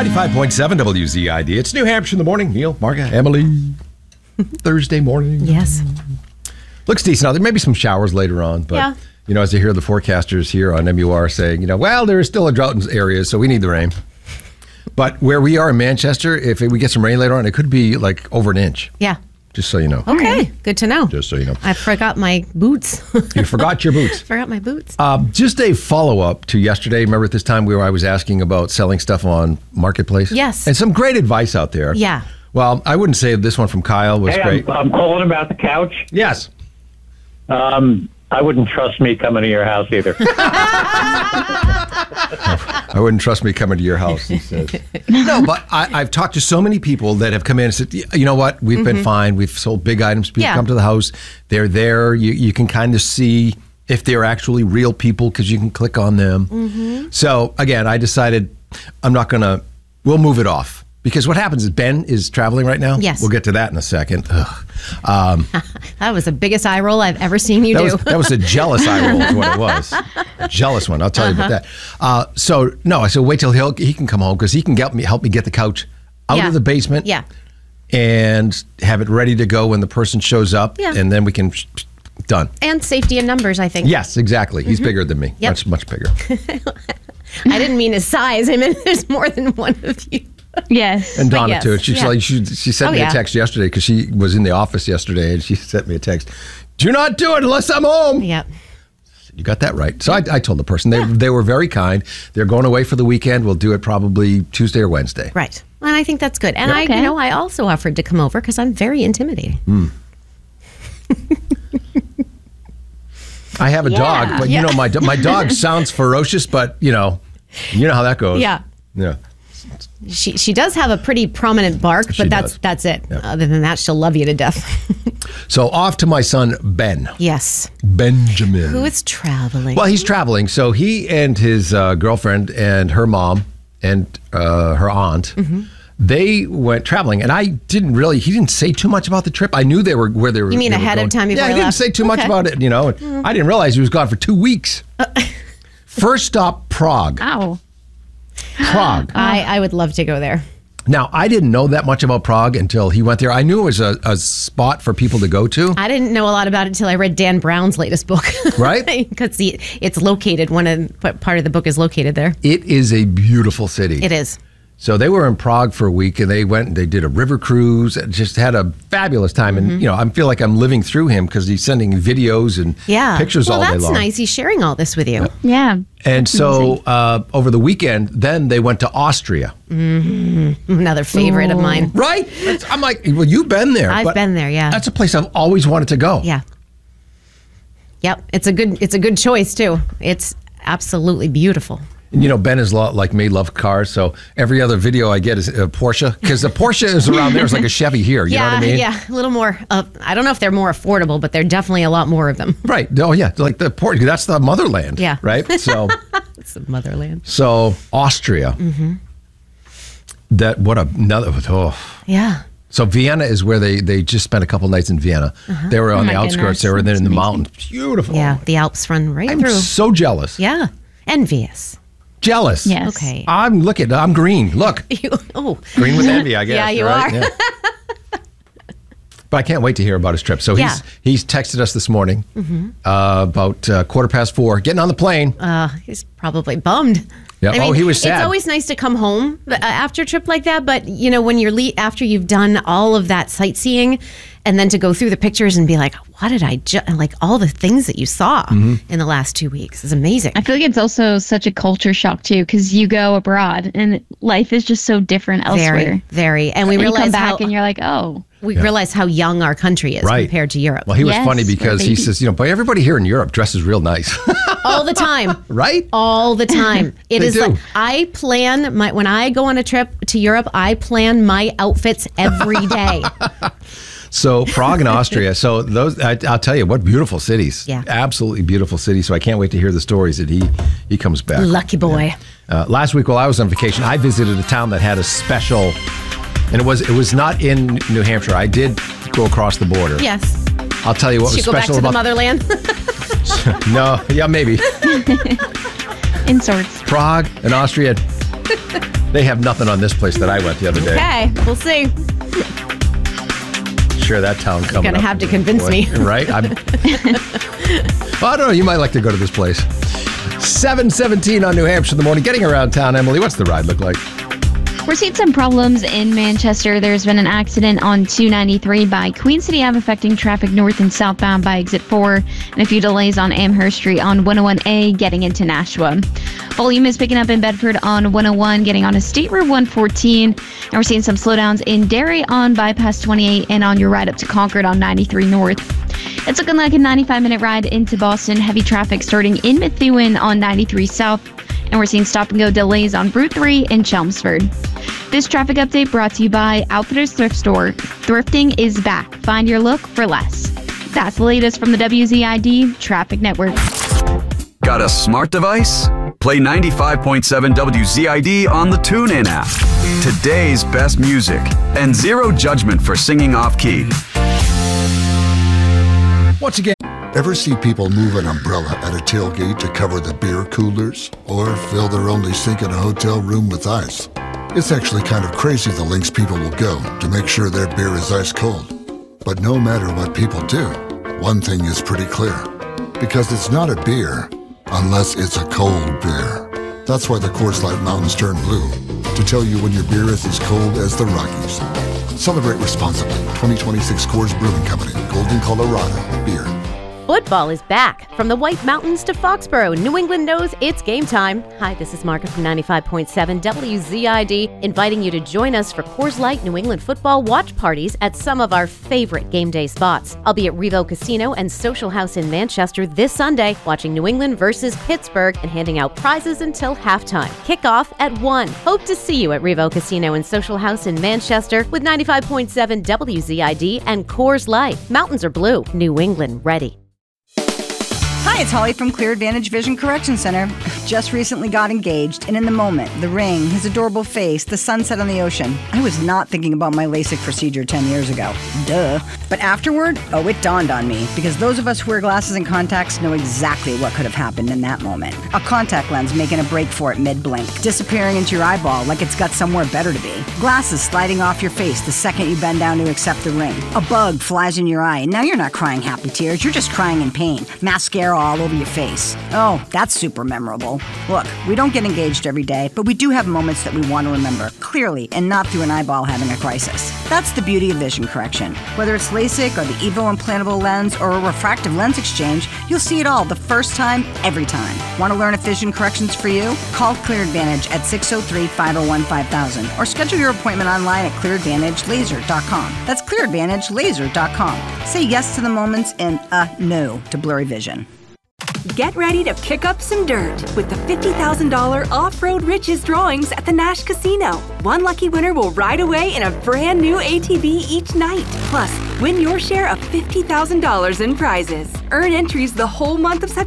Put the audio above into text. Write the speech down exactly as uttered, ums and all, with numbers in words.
ninety-five point seven W Z I D. It's New Hampshire in the morning. Neil, Marga, Emily. Thursday morning. Yes. Looks decent out there. Maybe some showers later on. But, yeah. you know, as I hear the forecasters here on M U R saying, you know, well, there is still a drought in areas, so we need the rain. But where we are in Manchester, if we get some rain later on, it could be like over an inch. Yeah. Just so you know. Okay. Good to know. Just so you know. I forgot my boots. You forgot your boots. Forgot my boots. Uh, just a follow-up to yesterday. Remember at this time where I was asking about selling stuff on Marketplace? Yes. And some great advice out there. Yeah. Well, I wouldn't say this one from Kyle was hey, great. I'm, I'm calling about the couch. Yes. Um, I wouldn't trust me coming to your house either. I wouldn't trust me coming to your house, he says. No, but I, I've talked to so many people that have come in and said, you know what, we've mm-hmm. been fine. We've sold big items. People yeah. come to the house. They're there. You, you can kind of see if they're actually real people because you can click on them. Mm-hmm. So, again, I decided I'm not going to, we'll move it off. Because what happens is Ben is traveling right now. Yes. We'll get to that in a second. Um, that was the biggest eye roll I've ever seen you that do. Was, that was a jealous eye roll is what it was. A jealous one. I'll tell uh-huh. you about that. Uh, so, no, I said, wait till he'll, he can come home because he can get me, help me get the couch out yeah. of the basement. Yeah. And have it ready to go when the person shows up. Yeah. And then we can, done. And safety in numbers, I think. Yes, exactly. Mm-hmm. He's bigger than me. Yep. Much, much bigger. I didn't mean his size. I meant there's more than one of you. Yes. And Donna, yes. too. She's yeah. like, she, she sent oh, me yeah. a text yesterday because she was in the office yesterday and she sent me a text. Do not do it unless I'm home. Yep. You got that right. So I, I told the person. They, yeah. they were very kind. They're going away for the weekend. We'll do it probably Tuesday or Wednesday. Right. And I think that's good. And okay. I, you know, I also offered to come over because I'm very intimidating. Mm. I have a yeah. dog, but yeah. you know, my my dog sounds ferocious, but you know, you know how that goes. Yeah. Yeah. She she does have a pretty prominent bark, but She that's does. that's it. Yep. Other than that, she'll love you to death. So off to my son, Ben. Yes. Benjamin. Who is traveling. Well, he's traveling. So he and his uh, girlfriend and her mom and uh, her aunt, mm-hmm. they went traveling. And I didn't really, he didn't say too much about the trip. I knew they were where they were. You mean they ahead were of time before Yeah, he he didn't left? say too Okay. much about it, you know. Mm. I didn't realize he was gone for two weeks. Uh, First stop, Prague. Ow. Prague. I, I would love to go there. Now, I didn't know that much about Prague until he went there. I knew it was a, a spot for people to go to. I didn't know a lot about it until I read Dan Brown's latest book. Right? Because it's located, one of part of the book is located there. It is a beautiful city. It is. So they were in Prague for a week, and they went and they did a river cruise and just had a fabulous time. And, mm-hmm. you know, I feel like I'm living through him because he's sending videos and yeah. pictures well, all day long. Well, that's nice. He's sharing all this with you. Yeah. And so uh, over the weekend, then they went to Austria. Mm-hmm. Another favorite Ooh. of mine. Right? It's, I'm like, well, you've been there. I've been there, yeah. That's a place I've always wanted to go. Yeah. Yep. It's a good, it's a good choice, too. It's absolutely beautiful. You know, Ben is lo- like me, love cars, so every other video I get is a Porsche, because the Porsche is around there is like a Chevy here, you yeah, know what I mean? Yeah, a little more, uh, I don't know if they're more affordable, but they're definitely a lot more of them. Right, oh yeah, like the Porsche, that's the motherland, yeah. right? So it's the motherland. So, Austria, mm-hmm. that, what another, oh. Yeah. So Vienna is where they, they just spent a couple nights in Vienna. Uh-huh. They were on oh the outskirts, goodness. they were then in the amazing. mountains, beautiful. Yeah, the Alps run right I'm through. I'm so jealous. Yeah, envious. Jealous. Yes. Okay. I'm looking. I'm green. Look. You, oh. Green with envy, I guess. Yeah, you right? are. Yeah. But I can't wait to hear about his trip. So yeah. he's he's texted us this morning mm-hmm. uh, about uh, quarter past four, getting on the plane. Uh, he's probably bummed. Yeah. I mean, oh, he was sad. It's always nice to come home after a trip like that, but you know, when you're le- after you've done all of that sightseeing, and then to go through the pictures and be like, what did I ju-? like all the things that you saw mm-hmm. in the last two weeks is amazing. I feel like it's also such a culture shock too, because you go abroad and life is just so different elsewhere. Very, very, and we and realize you come back how, and you're like, oh. We yeah. realize how young our country is right. compared to Europe. Well, he was yes, funny because he says, you know, but everybody here in Europe dresses real nice. All the time. Right? All the time. It They is do. like I plan my when I go on a trip to Europe, I plan my outfits every day. So Prague and Austria. So those, I, I'll tell you, what beautiful cities. Yeah. Absolutely beautiful cities. So I can't wait to hear the stories that he, he comes back. Lucky boy. Yeah. Uh, last week while I was on vacation, I visited a town that had a special, and it was it was not in New Hampshire. I did go across the border. Yes. I'll tell you what Did was you go back special to the about motherland? No, yeah, maybe. In sorts. Prague and Austria, They have nothing on this place that I went the other day. Okay, we'll see. Share that town coming Gonna up. have to convince me. Right? I'm, well, I don't know. You might like to go to this place. seven seventeen on New Hampshire in the morning. Getting around town, Emily, what's the ride look like? We're seeing some problems in Manchester. There's been an accident on two ninety-three by Queen City Ave affecting traffic north and southbound by exit four, and a few delays on Amherst Street on one oh one A getting into Nashua. Volume is picking up in Bedford on one oh one, getting on a State Road one fourteen, and we're seeing some slowdowns in Derry on bypass twenty-eight and on your ride up to Concord on ninety-three north. It's looking like a ninety-five minute ride into Boston. Heavy traffic starting in Methuen on ninety-three south, and we're seeing stop and go delays on Route three in Chelmsford. This traffic update brought to you by Outfitters Thrift Store. Thrifting is back. Find your look for less. That's the latest from the W Z I D Traffic Network. Got a smart device? Play ninety-five point seven W Z I D on the TuneIn app. Today's best music and zero judgment for singing off-key. Once again, Ever see people move an umbrella at a tailgate to cover the beer coolers? Or fill their only sink in a hotel room with ice? It's actually kind of crazy the lengths people will go to make sure their beer is ice cold. But no matter what people do, one thing is pretty clear. Because it's not a beer unless it's a cold beer. That's why the Coors Light Mountains turn blue, to tell you when your beer is as cold as the Rockies. Celebrate responsibly. twenty twenty-six Coors Brewing Company, Golden, Colorado. Beer. Football is back. From the White Mountains to Foxborough, New England knows it's game time. Hi, this is Margaret from ninety-five point seven W Z I D, inviting you to join us for Coors Light New England football watch parties at some of our favorite game day spots. I'll be at Revo Casino and Social House in Manchester this Sunday, watching New England versus Pittsburgh and handing out prizes until halftime. Kickoff at one. Hope to see you at Revo Casino and Social House in Manchester with ninety-five point seven W Z I D and Coors Light. Mountains are blue. New England ready. Hi, it's Holly from Clear Advantage Vision Correction Center. Just recently got engaged, and in the moment, the ring, his adorable face, the sunset on the ocean, I was not thinking about my LASIK procedure ten years ago. Duh. But afterward, oh, it dawned on me, because those of us who wear glasses and contacts know exactly what could have happened in that moment. A contact lens making a break for it mid-blink, disappearing into your eyeball like it's got somewhere better to be. Glasses sliding off your face the second you bend down to accept the ring. A bug flies in your eye, and now you're not crying happy tears, you're just crying in pain. Mascara all over your face. Oh, that's super memorable. Look, we don't get engaged every day, but we do have moments that we want to remember clearly and not through an eyeball having a crisis. That's the beauty of vision correction. Whether it's LASIK or the EVO implantable lens or a refractive lens exchange, you'll see it all the first time, every time. Want to learn if vision correction's for you? Call Clear Advantage at six oh three, five oh one, five thousand or schedule your appointment online at clear advantage laser dot com. That's clear advantage laser dot com. Say yes to the moments and uh, no to blurry vision. Get ready to pick up some dirt with the fifty thousand dollars Off-Road Riches drawings at the Nash Casino. One lucky winner will ride away in a brand new A T V each night. Plus, win your share of fifty thousand dollars in prizes. Earn entries the whole month of September